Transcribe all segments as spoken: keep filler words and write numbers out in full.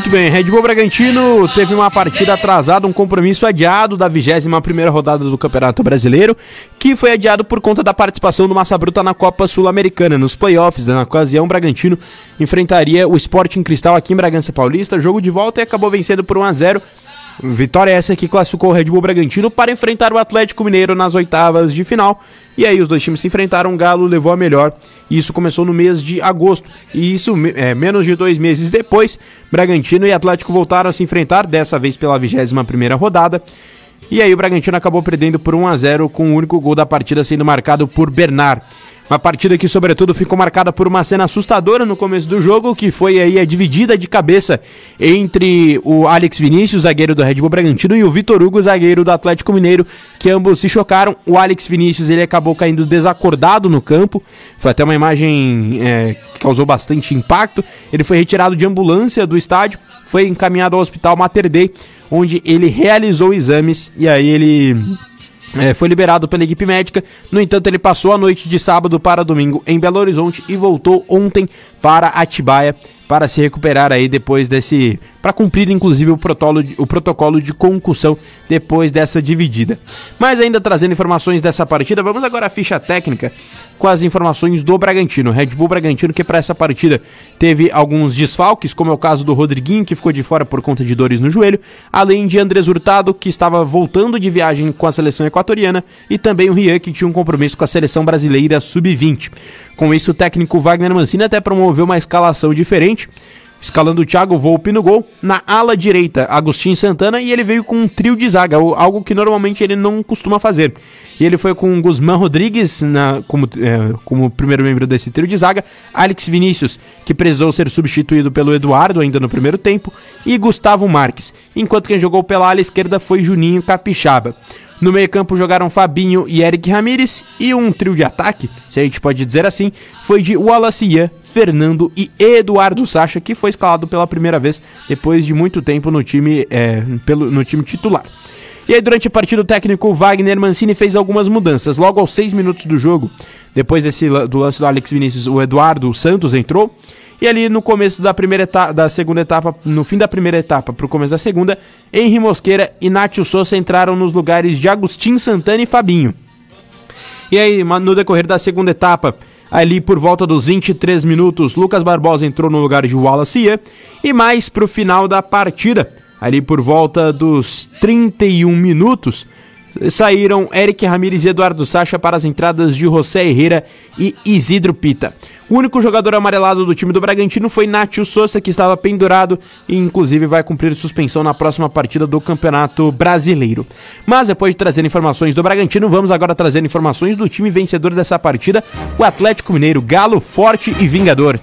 Muito bem, Red Bull Bragantino teve uma partida atrasada, um compromisso adiado da vigésima primeira rodada do Campeonato Brasileiro, que foi adiado por conta da participação do Massa Bruta na Copa Sul-Americana. Nos playoffs, na ocasião, o Bragantino enfrentaria o Sporting Cristal aqui em Bragança Paulista, jogo de volta, e acabou vencendo por um a zero. Vitória essa que classificou o Red Bull Bragantino para enfrentar o Atlético Mineiro nas oitavas de final. E aí os dois times se enfrentaram, o Galo levou a melhor. E isso começou no mês de agosto. E isso, é, menos de dois meses depois, Bragantino e Atlético voltaram a se enfrentar, dessa vez pela vigésima primeira rodada. E aí o Bragantino acabou perdendo por um a zero, com o único gol da partida sendo marcado por Bernard. Uma partida que, sobretudo, ficou marcada por uma cena assustadora no começo do jogo, que foi aí a dividida de cabeça entre o Alex Vinícius, zagueiro do Red Bull Bragantino, e o Vitor Hugo, zagueiro do Atlético Mineiro, que ambos se chocaram. O Alex Vinícius, ele acabou caindo desacordado no campo, foi até uma imagem é, que causou bastante impacto. Ele foi retirado de ambulância do estádio, foi encaminhado ao Hospital Mater Dei, onde ele realizou exames, e aí ele... É, foi liberado pela equipe médica. No entanto, ele passou a noite de sábado para domingo em Belo Horizonte e voltou ontem para Atibaia para se recuperar aí depois desse... para cumprir inclusive o protocolo, de, o protocolo de concussão depois dessa dividida. Mas ainda trazendo informações dessa partida, vamos agora à ficha técnica com as informações do Bragantino. Red Bull Bragantino, que para essa partida teve alguns desfalques, como é o caso do Rodriguinho, que ficou de fora por conta de dores no joelho, além de Andrés Hurtado, que estava voltando de viagem com a seleção equatoriana, e também o Rian, que tinha um compromisso com a seleção brasileira sub vinte. Com isso, o técnico Wagner Mancini até promoveu uma escalação diferente, escalando o Thiago Volpi no gol, na ala direita Agostinho Santana, e ele veio com um trio de zaga, algo que normalmente ele não costuma fazer. E ele foi com Guzmán Rodrigues na, como, é, como primeiro membro desse trio de zaga, Alex Vinícius, que precisou ser substituído pelo Eduardo ainda no primeiro tempo, e Gustavo Marques, enquanto quem jogou pela ala esquerda foi Juninho Capixaba. No meio-campo jogaram Fabinho e Eric Ramírez, e um trio de ataque, se a gente pode dizer assim, foi de Wallace Ian, Fernando e Eduardo Sacha, que foi escalado pela primeira vez depois de muito tempo no time, é, pelo, no time titular. E aí, durante a partida, o técnico Wagner Mancini fez algumas mudanças. Logo aos seis minutos do jogo, depois desse, do lance do Alex Vinícius, o Eduardo Santos entrou. E ali no começo da primeira etapa, da segunda etapa, no fim da primeira etapa para o começo da segunda, Henry Mosqueira e Nátio Souza entraram nos lugares de Agostinho Santana e Fabinho. E aí, no decorrer da segunda etapa, ali por volta dos vinte e três minutos, Lucas Barbosa entrou no lugar de Wallace Ian. E mais para o final da partida, ali por volta dos trinta e um minutos, saíram Eric Ramírez e Eduardo Sacha para as entradas de José Herrera e Isidro Pita. O único jogador amarelado do time do Bragantino foi Nátio Souza, que estava pendurado e inclusive vai cumprir suspensão na próxima partida do Campeonato Brasileiro. Mas depois de trazer informações do Bragantino, vamos agora trazer informações do time vencedor dessa partida, o Atlético Mineiro, Galo forte e vingador.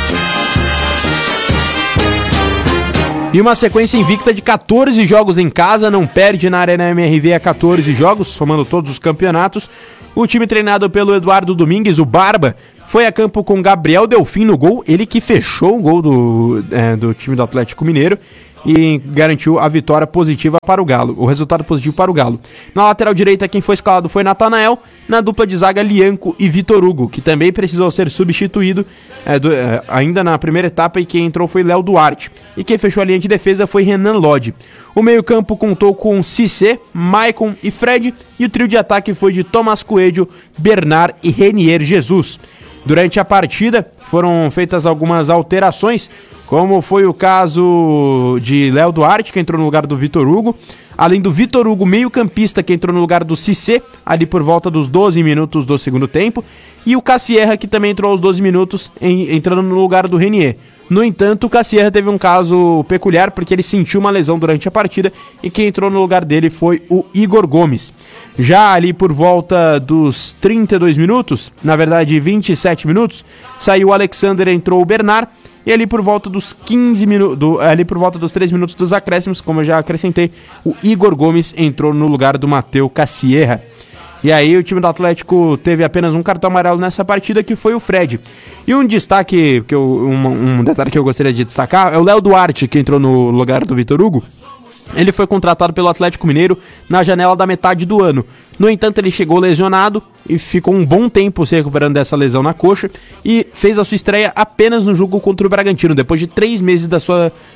E uma sequência invicta de catorze jogos em casa, não perde na Arena M R V a catorze jogos, somando todos os campeonatos. O time treinado pelo Eduardo Domingues, o Barba, foi a campo com Gabriel Delfim no gol, ele que fechou o gol do, é, do time do Atlético Mineiro e garantiu a vitória positiva para o Galo, o resultado positivo para o Galo. Na lateral direita, quem foi escalado foi Natanael, na dupla de zaga Lianco e Vitor Hugo, que também precisou ser substituído é, do, é, ainda na primeira etapa, e quem entrou foi Léo Duarte. E quem fechou a linha de defesa foi Renan Lodge. O meio-campo contou com Cissé, Maicon e Fred, e o trio de ataque foi de Tomás Coelho, Bernard e Renier Jesus. Durante a partida foram feitas algumas alterações, como foi o caso de Léo Duarte, que entrou no lugar do Vitor Hugo, além do Vitor Hugo, meio-campista, que entrou no lugar do Cissé, ali por volta dos doze minutos do segundo tempo, e o Cassierra, que também entrou aos doze minutos, em, entrando no lugar do Renier. No entanto, o Cassierra teve um caso peculiar, porque ele sentiu uma lesão durante a partida, e quem entrou no lugar dele foi o Igor Gomes. Já ali por volta dos trinta e dois minutos, na verdade vinte e sete minutos, saiu o Alexander, entrou o Bernard, e ali por volta dos quinze minutos, do, ali por volta dos três minutos dos acréscimos, como eu já acrescentei, o Igor Gomes entrou no lugar do Matheus Cassierra. E aí o time do Atlético teve apenas um cartão amarelo nessa partida, que foi o Fred. E um destaque, que eu, um, um detalhe que eu gostaria de destacar, é o Léo Duarte, que entrou no lugar do Vitor Hugo. Ele foi contratado pelo Atlético Mineiro na janela da metade do ano. No entanto, ele chegou lesionado e ficou um bom tempo se recuperando dessa lesão na coxa, e fez a sua estreia apenas no jogo contra o Bragantino, depois de três meses da sua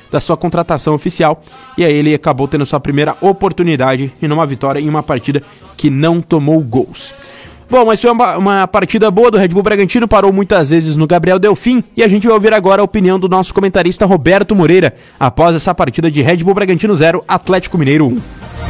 da sua contratação oficial, e aí ele acabou tendo sua primeira oportunidade e numa vitória em uma partida que não tomou gols. Bom, mas foi uma, uma partida boa do Red Bull Bragantino, parou muitas vezes no Gabriel Delfim, e a gente vai ouvir agora a opinião do nosso comentarista Roberto Moreira, após essa partida de Red Bull Bragantino zero, Atlético Mineiro um.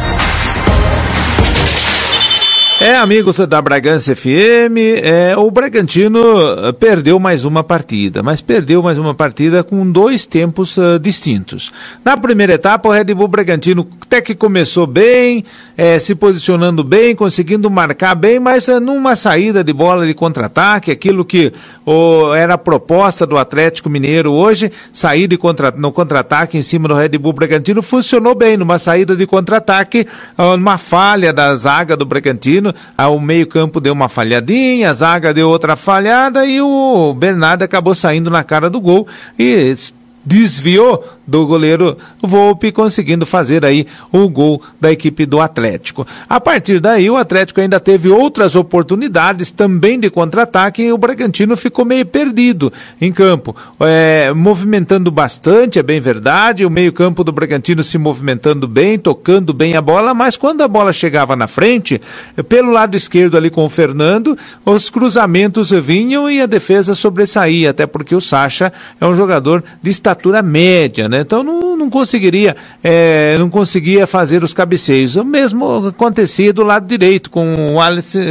É, amigos da Bragança F M, é, o Bragantino perdeu mais uma partida, mas perdeu mais uma partida com dois tempos uh, distintos. Na primeira etapa, o Red Bull Bragantino até que começou bem, é, se posicionando bem, conseguindo marcar bem, mas uh, numa saída de bola de contra-ataque, aquilo que oh, era a proposta do Atlético Mineiro hoje, sair de contra, no contra-ataque em cima do Red Bull Bragantino, funcionou bem, numa saída de contra-ataque, uh, uma falha da zaga do Bragantino, o meio campo deu uma falhadinha, a zaga deu outra falhada e o Bernardo acabou saindo na cara do gol e desviou do goleiro Volpi, conseguindo fazer aí o gol da equipe do Atlético. A partir daí, o Atlético ainda teve outras oportunidades também de contra-ataque e o Bragantino ficou meio perdido em campo, é, movimentando bastante, é bem verdade, o meio campo do Bragantino se movimentando bem, tocando bem a bola, mas quando a bola chegava na frente, pelo lado esquerdo ali com o Fernando, os cruzamentos vinham e a defesa sobressaía, até porque o Sacha é um jogador de estatura média, né? Então não, não conseguiria é, não conseguia fazer os cabeceios. O mesmo acontecia do lado direito com o Alisson.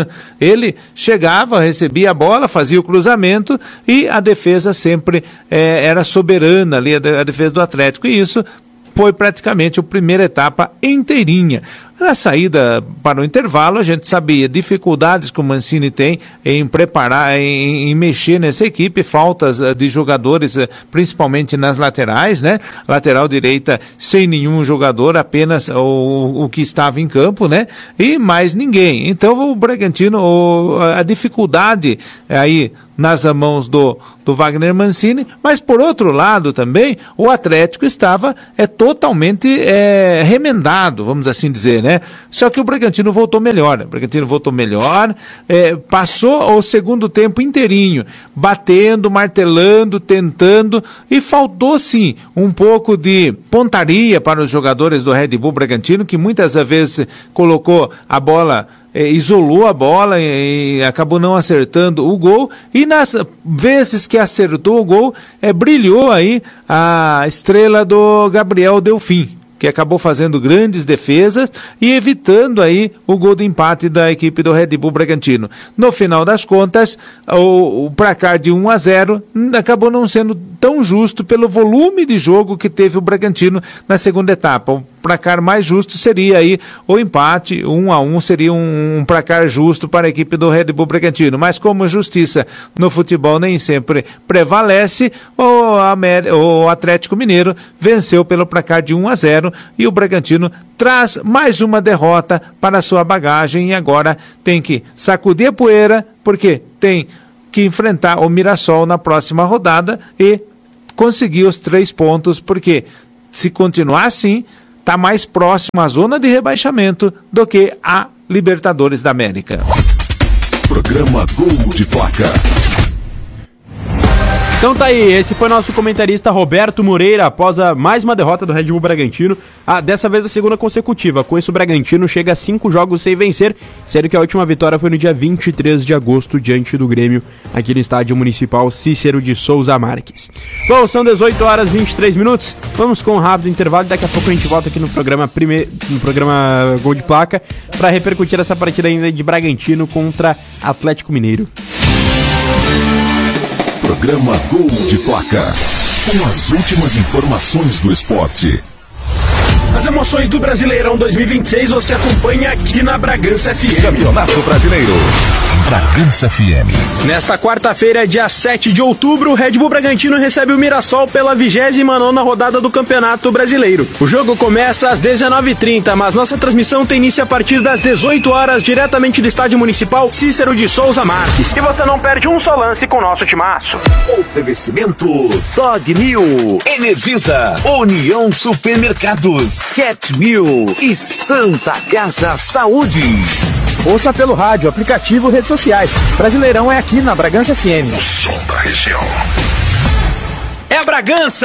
Ele chegava, recebia a bola, fazia o cruzamento e a defesa sempre é, era soberana ali, a defesa do Atlético, e isso foi praticamente a primeira etapa inteirinha. Na saída para o intervalo, a gente sabia dificuldades que o Mancini tem em preparar, em, em mexer nessa equipe, faltas de jogadores, principalmente nas laterais, né? Lateral direita sem nenhum jogador, apenas o, o que estava em campo, né? E mais ninguém. Então o Bragantino, o, a dificuldade aí nas mãos do, do Wagner Mancini, mas por outro lado também, o Atlético estava é, totalmente é, remendado, vamos assim dizer, né? Só que o Bragantino voltou melhor, o Bragantino voltou melhor, é, passou o segundo tempo inteirinho, batendo, martelando, tentando, e faltou sim um pouco de pontaria para os jogadores do Red Bull Bragantino, que muitas vezes colocou a bola, É, isolou a bola e, e acabou não acertando o gol, e nas vezes que acertou o gol, é, brilhou aí a estrela do Gabriel Delfim, que acabou fazendo grandes defesas e evitando aí o gol de empate da equipe do Red Bull Bragantino. No final das contas, o, o placar de um a zero acabou não sendo tão justo pelo volume de jogo que teve o Bragantino na segunda etapa. O placar mais justo seria aí o empate, um a um seria um, um placar justo para a equipe do Red Bull Bragantino, mas como justiça no futebol nem sempre prevalece, o, Amer, o Atlético Mineiro venceu pelo placar de um a zero e o Bragantino traz mais uma derrota para a sua bagagem e agora tem que sacudir a poeira, porque tem que enfrentar o Mirassol na próxima rodada e conseguir os três pontos, porque se continuar assim, está mais próximo à zona de rebaixamento do que a Libertadores da América. Programa Gol de Placa. Então tá aí, esse foi nosso comentarista Roberto Moreira, após a, mais uma derrota do Red Bull Bragantino, ah, dessa vez a segunda consecutiva. Com isso o Bragantino chega a cinco jogos sem vencer, sendo que a última vitória foi no dia vinte e três de agosto, diante do Grêmio, aqui no estádio municipal Cícero de Souza Marques. Bom, são dezoito horas e vinte e três minutos, vamos com um rápido intervalo e daqui a pouco a gente volta aqui no programa, prime... no programa Gol de Placa, para repercutir essa partida ainda de Bragantino contra Atlético Mineiro. Programa Gol de Placa. Com as últimas informações do esporte. As emoções do Brasileirão dois mil e vinte e seis você acompanha aqui na Bragança F M. Campeonato Brasileiro. Bragança F M. Nesta quarta-feira, dia sete de outubro, o Red Bull Bragantino recebe o Mirassol pela vigésima nona rodada do Campeonato Brasileiro. O jogo começa às dezenove e trinta, mas nossa transmissão tem início a partir das dezoito horas, diretamente do Estádio Municipal Cícero de Souza Marques. E você não perde um só lance com o nosso timaço. Oferecimento Dog Mil, Energisa, União Supermercados, Cat Mil e Santa Casa Saúde. Ouça pelo rádio, aplicativo, redes sociais. Brasileirão é aqui na Bragança F M. O som da região. É a Bragança!